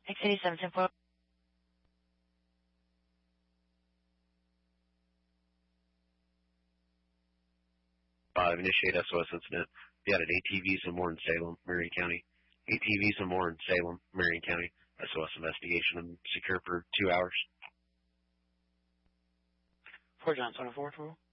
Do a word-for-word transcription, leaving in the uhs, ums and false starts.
six eighty-seven, ten four. five, initiate S O S incident. Be out at A T Vs and more in Salem, Marion County. A T Vs and more in Salem, Marion County. S O S investigation and secure for two hours. four John, twenty-four,